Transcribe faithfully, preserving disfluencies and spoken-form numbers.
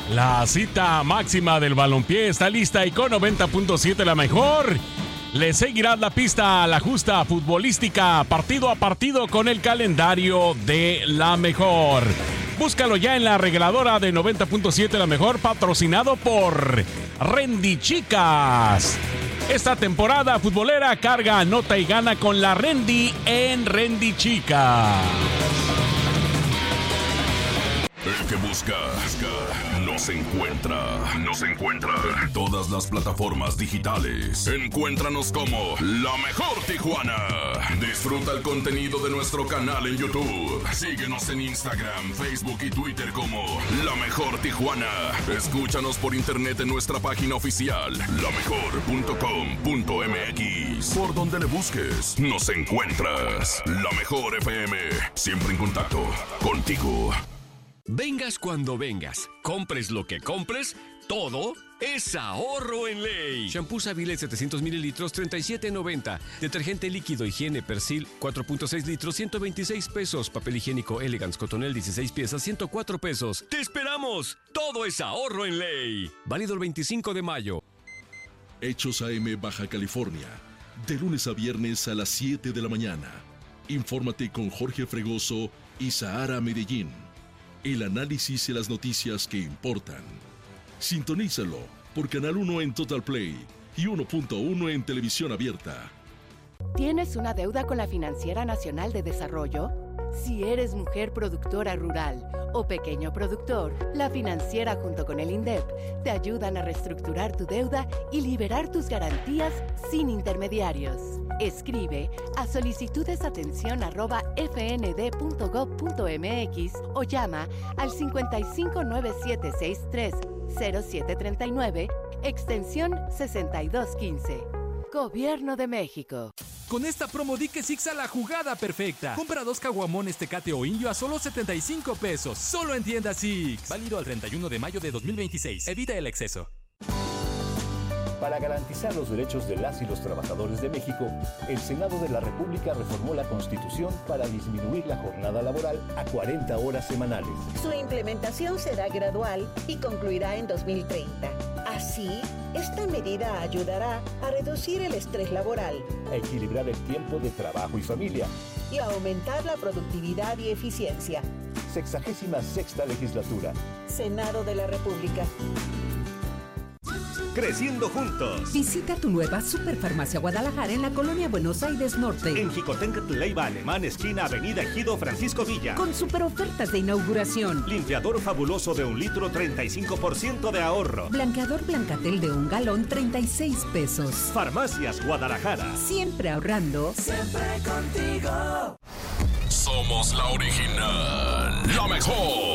La cita máxima del balompié está lista y con noventa punto siete la mejor. Le seguirá la pista a la justa futbolística partido a partido con el calendario de la mejor. Búscalo ya en la regaladora de noventa punto siete la mejor, patrocinado por Rendy Chicas. Esta temporada futbolera carga, anota y gana con la Rendy en Rendy Chicas. El que busca, busca, nos encuentra, nos encuentra en todas las plataformas digitales. Encuéntranos como La Mejor Tijuana. Disfruta el contenido de nuestro canal en YouTube. Síguenos en Instagram, Facebook y Twitter como La Mejor Tijuana. Escúchanos por internet en nuestra página oficial, la mejor punto com punto m x. Por donde le busques, nos encuentras. La Mejor F M, siempre en contacto contigo. Vengas cuando vengas, compres lo que compres, todo es ahorro en ley. Shampoo Savile setecientos mililitros, treinta y siete noventa. Detergente líquido higiene Persil, cuatro punto seis litros, ciento veintiséis pesos. Papel higiénico Elegance Cotonel, dieciséis piezas, ciento cuatro pesos. ¡Te esperamos! Todo es ahorro en ley. Válido el veinticinco de mayo. Hechos A M Baja California. De lunes a viernes a las siete de la mañana. Infórmate con Jorge Fregoso y Sahara Medellín. El análisis y las noticias que importan. Sintonízalo por Canal uno en Total Play y uno punto uno en Televisión Abierta. ¿Tienes una deuda con la Financiera Nacional de Desarrollo? Si eres mujer productora rural o pequeño productor, la Financiera junto con el INDEP te ayudan a reestructurar tu deuda y liberar tus garantías sin intermediarios. Escribe a solicitudesatención arroba f n d punto gov punto m x o llama al cincuenta y cinco nueve siete seis tres cero siete tres nueve, extensión sesenta y dos quince. Gobierno de México. Con esta promo di que Six a la jugada perfecta. Compra dos caguamones Tecate o Indio a solo setenta y cinco pesos. Solo en tienda Six. Válido al treinta y uno de mayo de dos mil veintiséis. Evita el exceso. Para garantizar los derechos de las y los trabajadores de México, el Senado de la República reformó la Constitución para disminuir la jornada laboral a cuarenta horas semanales. Su implementación será gradual y concluirá en dos mil treinta. Así, esta medida ayudará a reducir el estrés laboral, a equilibrar el tiempo de trabajo y familia y a aumentar la productividad y eficiencia. Sexagésima sexta legislatura. Senado de la República. Creciendo juntos. Visita tu nueva Superfarmacia Guadalajara en la colonia Buenos Aires Norte. En Jicotencatl, Leiva Alemán, esquina Avenida Ejido Francisco Villa. Con super ofertas de inauguración. Limpiador fabuloso de un litro, treinta y cinco por ciento de ahorro. Blanqueador Blancatel de un galón, treinta y seis pesos. Farmacias Guadalajara. Siempre ahorrando. Siempre contigo. Somos la original, la mejor.